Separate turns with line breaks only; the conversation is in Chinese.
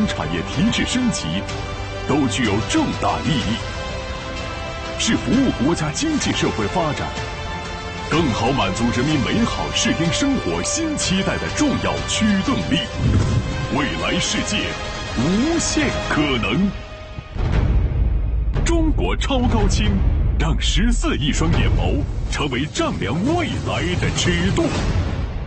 产业提质升级，都具有重大意义，是服务国家经济社会发展，更好满足人民美好适应生活新期待的重要驱动力。未来世界，无限可能。中国超高清，让14亿双眼眸成为丈量未来的尺度。